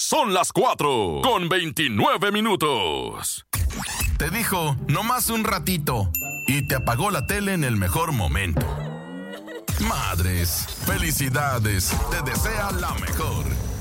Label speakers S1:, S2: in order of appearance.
S1: Son las 4:29.
S2: Te dijo, nomás un ratito, y te apagó la tele en el mejor momento. Madres, felicidades, te desea la mejor.